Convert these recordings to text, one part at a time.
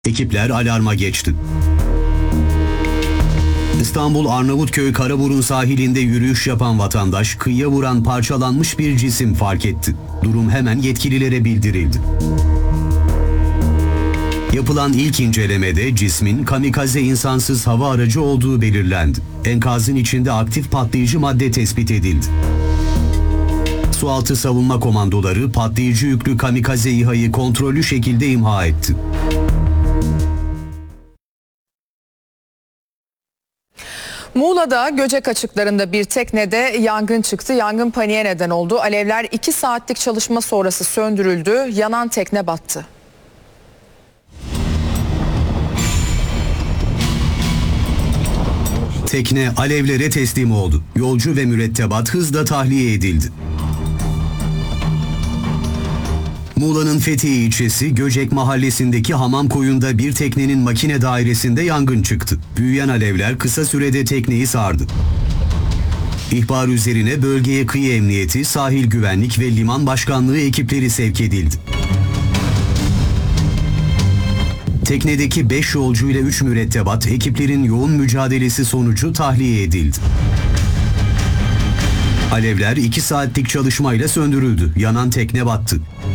Ekipler alarma geçti. İstanbul Arnavutköy Karaburun sahilinde yürüyüş yapan vatandaş kıyıya vuran parçalanmış bir cisim fark etti. Durum hemen yetkililere bildirildi. Yapılan ilk incelemede cismin kamikaze insansız hava aracı olduğu belirlendi. Enkazın içinde aktif patlayıcı madde tespit edildi. Sualtı savunma komandoları patlayıcı yüklü kamikaze İHA'yı kontrollü şekilde imha etti. Muğla'da Göcek açıklarında bir teknede yangın çıktı. Yangın paniğe neden oldu. Alevler 2 saatlik çalışma sonrası söndürüldü. Yanan tekne battı. Tekne alevlere teslim oldu. Yolcu ve mürettebat hızla tahliye edildi. Muğla'nın Fethiye ilçesi Göcek mahallesindeki hamam koyunda bir teknenin makine dairesinde yangın çıktı. Büyüyen alevler kısa sürede tekneyi sardı. İhbar üzerine bölgeye kıyı emniyeti, sahil güvenlik ve liman başkanlığı ekipleri sevk edildi. Teknedeki 5 yolcu ile 3 mürettebat ekiplerin yoğun mücadelesi sonucu tahliye edildi. Alevler 2 saatlik çalışmayla söndürüldü. Yanan tekne battı.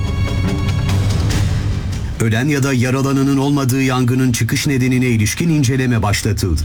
Ölen ya da yaralananın olmadığı yangının çıkış nedenine ilişkin inceleme başlatıldı.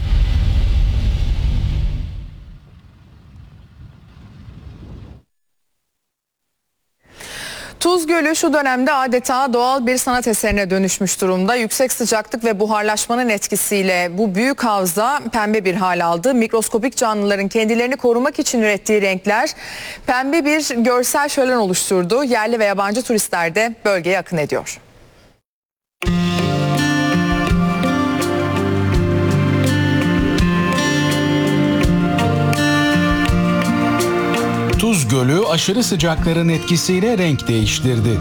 Tuz Gölü şu dönemde adeta doğal bir sanat eserine dönüşmüş durumda. Yüksek sıcaklık ve buharlaşmanın etkisiyle bu büyük havza pembe bir hal aldı. Mikroskopik canlıların kendilerini korumak için ürettiği renkler pembe bir görsel şölen oluşturdu. Yerli ve yabancı turistler de bölgeye akın ediyor. Tuz Gölü aşırı sıcakların etkisiyle renk değiştirdi.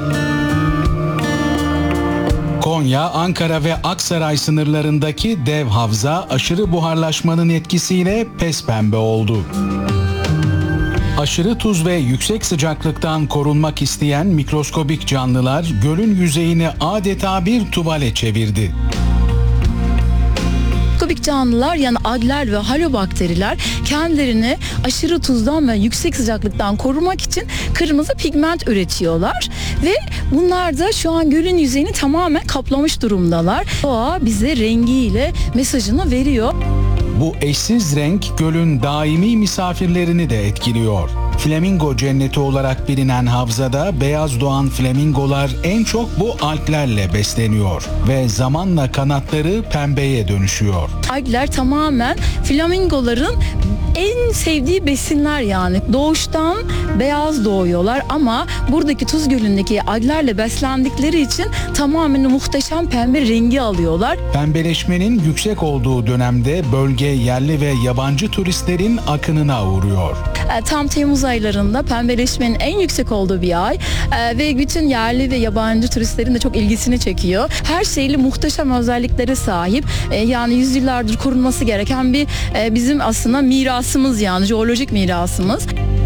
Konya, Ankara ve Aksaray sınırlarındaki dev havza aşırı buharlaşmanın etkisiyle pespembe oldu. Aşırı tuz ve yüksek sıcaklıktan korunmak isteyen mikroskobik canlılar gölün yüzeyini adeta bir tuvale çevirdi. Mikroskobik canlılar yani algler ve halobakteriler kendilerini aşırı tuzdan ve yüksek sıcaklıktan korumak için kırmızı pigment üretiyorlar ve bunlar da şu an gölün yüzeyini tamamen kaplamış durumdalar. Doğa bize rengiyle mesajını veriyor. Bu eşsiz renk gölün daimi misafirlerini de etkiliyor. Flamingo cenneti olarak bilinen havzada beyaz doğan flamingolar en çok bu alglerle besleniyor ve zamanla kanatları pembeye dönüşüyor. Algler tamamen flamingoların en sevdiği besinler yani. Doğuştan beyaz doğuyorlar ama buradaki Tuz Gölü'ndeki alglerle beslendikleri için tamamen muhteşem pembe rengi alıyorlar. Pembeleşmenin yüksek olduğu dönemde bölge yerli ve yabancı turistlerin akınına uğruyor. Tam Temmuz aylarında pembeleşmenin en yüksek olduğu bir ay ve bütün yerli ve yabancı turistlerin de çok ilgisini çekiyor. Her şeyle muhteşem özelliklere sahip yani yüzyıllardır korunması gereken bir bizim aslında mirasımız yani jeolojik mirasımız.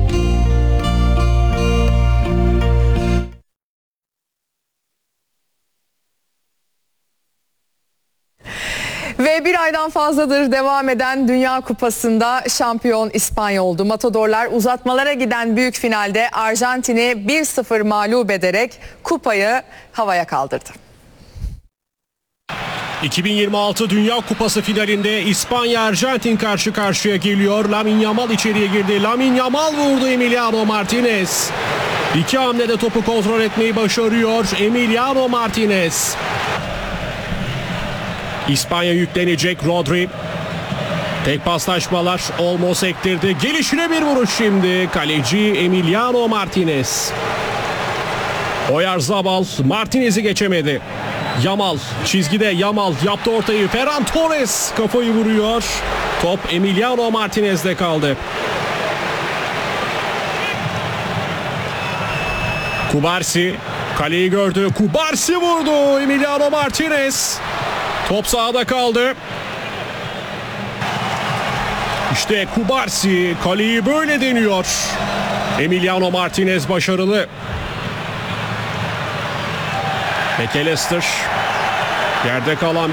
Ve bir aydan fazladır devam eden Dünya Kupası'nda şampiyon İspanya oldu. Matadorlar uzatmalara giden büyük finalde Arjantin'i 1-0 mağlup ederek kupayı havaya kaldırdı. 2026 Dünya Kupası finalinde İspanya-Arjantin karşı karşıya geliyor. Lamine Yamal içeriye girdi. Lamine Yamal vurdu Emiliano Martinez. 2 hamlede topu kontrol etmeyi başarıyor Emiliano Martinez. İspanya yüklenecek. Rodri. Tek paslaşmalar Olmo sektirdi. Gelişine bir vuruş şimdi. Kaleci Emiliano Martinez. Oyarzabal Martinez'i geçemedi. Yamal çizgide, Yamal yaptı ortayı. Ferran Torres kafayı vuruyor. Top Emiliano Martinez'de kaldı. Kubarsi kaleyi gördü. Kubarsi vurdu. Emiliano Martinez. Top sahada kaldı. İşte Kubarsi kaleyi böyle deniyor. Emiliano Martinez başarılı. McAllister Yerde kalan